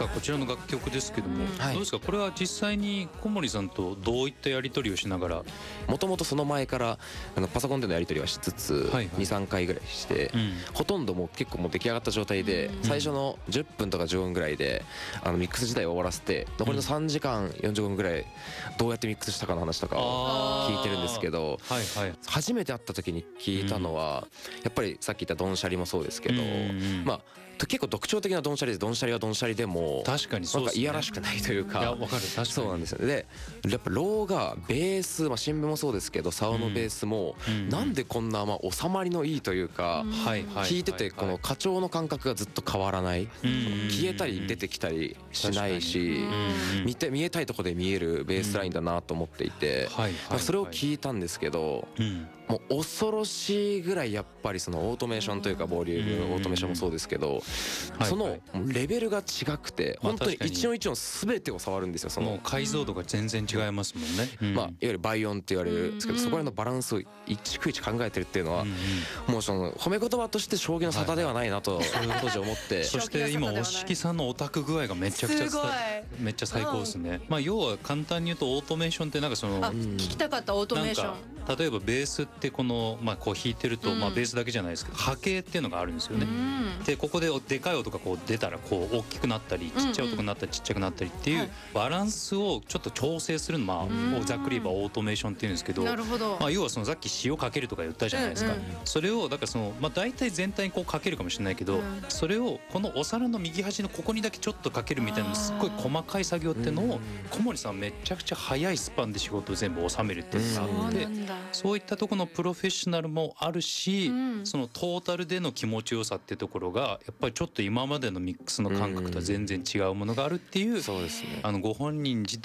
さあこちらの楽曲ですけども、どうですか、これは実際に小森さんとどういったやり取りをしながら。 もともとその前からパソコンでのやり取りはしつつ、 はいはい、 2,3 回ぐらいして、ほとんどもう結構もう出来上がった状態で、最初の10分とか15分ぐらいでミックス自体を終わらせて、残りの3時間45分ぐらいどうやってミックスしたかの話とかを聞いてるんですけど、初めて会った時に聞いたのはやっぱりさっき言ったドンシャリもそうですけど、まあ結構特徴的なドンシャリで、ドンシャリはドンシャリでも確かにそうですね、 なんかいやらしくないというか、 いやわかる、確かにそうなんですよ。でやっぱローがベース、まあ新聞もそうですけど、サオのベースもなんでこんな収まりのいいというか、聞いててこの課長の感覚がずっと変わらない、消えたり出てきたりしないし、見えたいとこで見えるベースラインだなと思っていて、それを聞いたんですけど、もう恐ろしいぐらいやっぱりそのオートメーションというか、ボリュームオートメーションもそうですけど、そのレベルが違くて、本当に一音一音全てを触るんですよ。その解像度が全然違いますもんね。 まあいわゆる倍音って言われるんですけど、そこらのバランスを一区一考えてるっていうのは、もうその褒め言葉として将棋の沙汰ではないなと当時思って、 そして今押木さんのオタク具合がめちゃくちゃめっちゃ最高ですね。まあ要は簡単に言うとオートメーションってなんかその聞きたかったオートメーション、 例えばベースってこのこう弾いてると、ベースだけじゃないですけど波形っていうのがあるんですよね。でここででかい音がこう出たらこう大きくなったり、ちっちゃい音がなったりちっちゃくなったりっていうバランスをちょっと調整するの、ざっくり言えばオートメーションっていうんですけど、要はそのさっき塩かけるとか言ったじゃないですか。それをだからその大体全体にこうかけるかもしれないけど、それをこのお皿の右端のここにだけちょっとかけるみたいなすっごい細かい作業っていうのを小森さんめちゃくちゃ早いスパンで仕事を全部収めるっていうのがあって、そういったところのプロフェッショナルもあるし、そのトータルでの気持ちよさっていうところがやっぱりちょっと今までのミックスの感覚とは全然違うものがあるっていう、ご本人自